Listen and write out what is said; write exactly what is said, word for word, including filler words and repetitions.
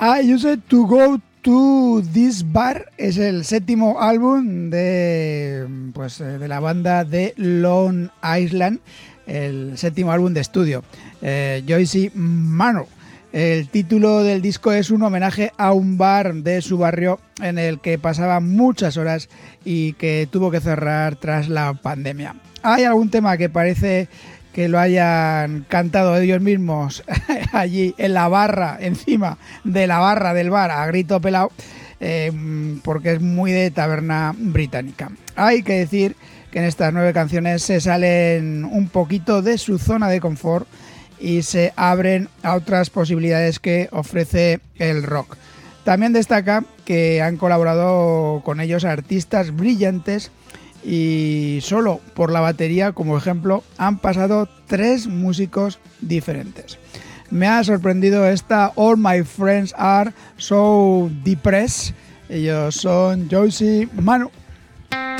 I Used to Go to This Bar es el séptimo álbum de, pues, de la banda de Long Island, el séptimo álbum de estudio, eh, Joyce Manor. El título del disco es un homenaje a un bar de su barrio en el que pasaba muchas horas y que tuvo que cerrar tras la pandemia. Hay algún tema que parece que lo hayan cantado ellos mismos allí en la barra, encima de la barra del bar, a grito pelado, eh, porque es muy de taberna británica. Hay que decir que en estas nueve canciones se salen un poquito de su zona de confort y se abren a otras posibilidades que ofrece el rock. También destaca que han colaborado con ellos artistas brillantes y solo por la batería, como ejemplo, han pasado tres músicos diferentes. Me ha sorprendido esta All My Friends Are So Depressed. Ellos son Joyce Manor.